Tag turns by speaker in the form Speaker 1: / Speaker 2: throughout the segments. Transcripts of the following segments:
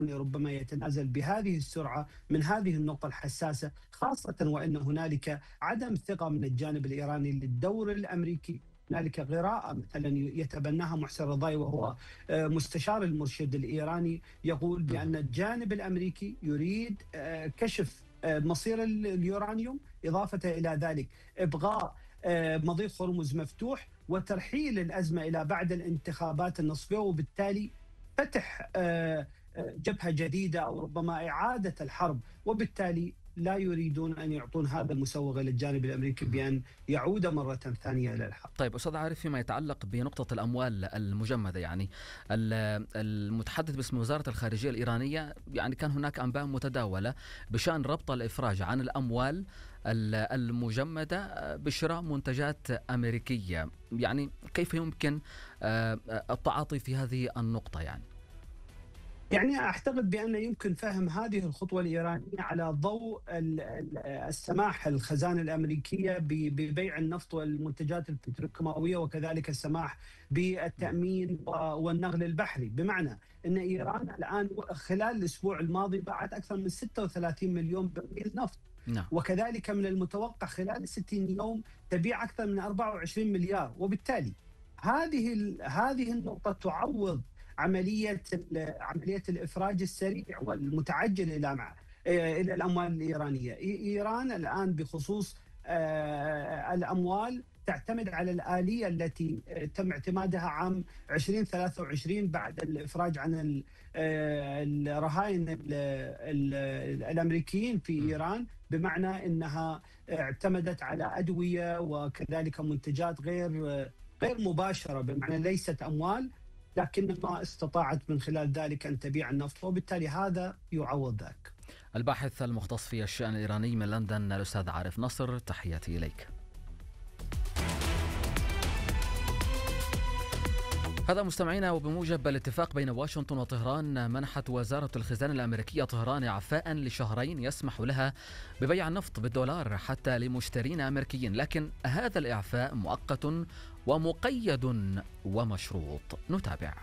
Speaker 1: ربما يتنازل بهذه السرعة من هذه النقطة الحساسة، خاصة وأن هنالك عدم ثقة من الجانب الإيراني للدور الأمريكي. هنالك قراءة مثلا يتبناها محسن رضاي، وهو مستشار المرشد الإيراني، يقول بأن الجانب الأمريكي يريد كشف مصير اليورانيوم، إضافة إلى ذلك إبقاء مضيق هرمز مفتوح وترحيل الأزمة إلى بعد الانتخابات النصفية، وبالتالي فتح جبهة جديدة أو ربما إعادة الحرب، وبالتالي لا يريدون أن يعطون هذا المسوغ للجانب الأمريكي بأن يعود مرة ثانية إلى الحرب.
Speaker 2: طيب أستاذ عارف، فيما يتعلق بنقطة الأموال المجمدة، يعني المتحدث باسم وزارة الخارجية الإيرانية يعني كان هناك أنباء متداولة بشأن ربط الإفراج عن الأموال المجمدة بشراء منتجات أمريكية. يعني كيف يمكن التعاطي في هذه النقطة؟
Speaker 1: يعني أعتقد بأن يمكن فهم هذه الخطوة الإيرانية على ضوء السماح الخزانة الأمريكية ببيع النفط والمنتجات البتروكيماوية، وكذلك السماح بالتأمين والنقل البحري، بمعنى أن إيران الآن خلال الأسبوع الماضي باعت أكثر من 36 مليون برميل نفط.
Speaker 2: نعم.
Speaker 1: وكذلك من المتوقع خلال 60 يوم تبيع أكثر من 24 مليار، وبالتالي هذه النقطة تعوض عملية الإفراج السريع والمتعجل إلى الأموال الإيرانية. إيران الآن بخصوص الأموال تعتمد على الآلية التي تم اعتمادها عام 2023 بعد الإفراج عن الرهائن الأمريكيين في إيران، بمعنى أنها اعتمدت على أدوية وكذلك منتجات غير مباشرة، بمعنى ليست أموال، لكنها استطاعت من خلال ذلك أن تبيع النفط، وبالتالي هذا يعوض ذلك.
Speaker 2: الباحث المختص في الشأن الإيراني من لندن الأستاذ عارف نصر، تحياتي إليك. هذا مستمعينا، وبموجب الاتفاق بين واشنطن وطهران منحت وزارة الخزانة الأمريكية طهران إعفاء لشهرين يسمح لها ببيع النفط بالدولار حتى لمشترين أمريكيين، لكن هذا الإعفاء مؤقت ومقيد ومشروط. نتابع.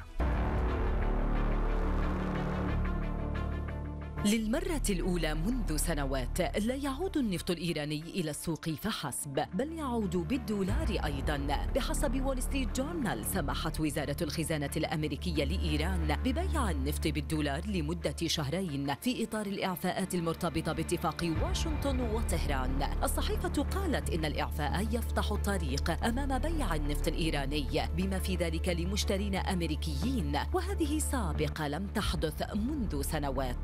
Speaker 3: للمرة الأولى منذ سنوات لا يعود النفط الإيراني إلى السوق فحسب، بل يعود بالدولار أيضا. بحسب وول ستريت جورنال، سمحت وزارة الخزانة الأمريكية لإيران ببيع النفط بالدولار لمدة شهرين في إطار الإعفاءات المرتبطة باتفاق واشنطن وطهران. الصحيفة قالت إن الإعفاء يفتح الطريق أمام بيع النفط الإيراني بما في ذلك لمشترين أمريكيين، وهذه سابقة لم تحدث منذ سنوات.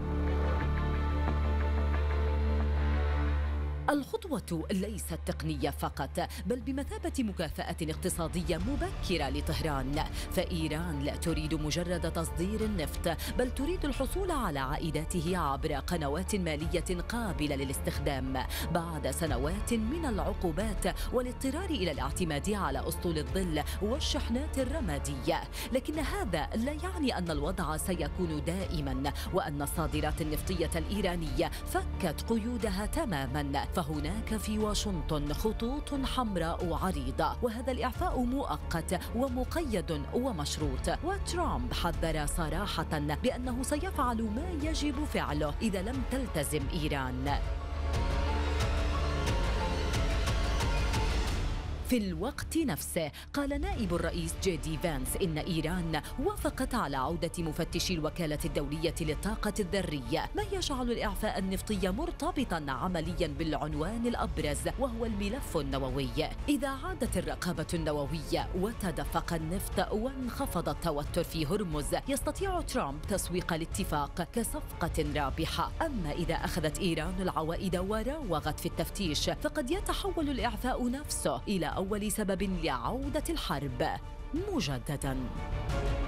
Speaker 3: الخطوة ليست تقنية فقط، بل بمثابة مكافأة اقتصادية مبكرة لطهران، فإيران لا تريد مجرد تصدير النفط، بل تريد الحصول على عائداته عبر قنوات مالية قابلة للاستخدام بعد سنوات من العقوبات والاضطرار إلى الاعتماد على أسطول الظل والشحنات الرمادية. لكن هذا لا يعني أن الوضع سيكون دائما، وأن الصادرات النفطية الإيرانية فكت قيودها تماما، فهناك في واشنطن خطوط حمراء عريضة، وهذا الإعفاء مؤقت ومقيد ومشروط. وترامب حذر صراحة بأنه سيفعل ما يجب فعله إذا لم تلتزم إيران. في الوقت نفسه قال نائب الرئيس جي دي فانس إن إيران وافقت على عودة مفتشي الوكالة الدولية للطاقة الذرية، ما يجعل الإعفاء النفطي مرتبطا عمليا بالعنوان الأبرز وهو الملف النووي. إذا عادت الرقابة النووية وتدفق النفط وانخفض التوتر في هرمز، يستطيع ترامب تسويق الاتفاق كصفقة رابحة. أما إذا أخذت إيران العوائد وراوغت في التفتيش، فقد يتحول الإعفاء نفسه إلى أول سبب لعودة الحرب مجددا.